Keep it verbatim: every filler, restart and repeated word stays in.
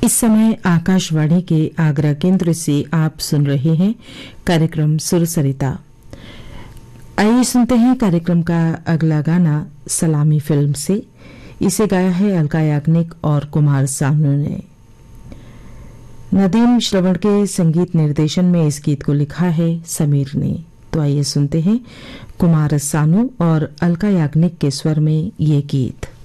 इस समय आकाशवाणी के आगरा केंद्र से आप सुन रहे हैं कार्यक्रम सुरसरिता। आइए सुनते हैं कार्यक्रम का अगला गाना सलामी फिल्म से। इसे गाया है अलका याग्निक और कुमार सानू ने। नदीम श्रवण के संगीत निर्देशन में इस गीत को लिखा है समीर ने। तो आइए सुनते हैं कुमार सानू और अलका याग्निक के स्वर में ये गीत।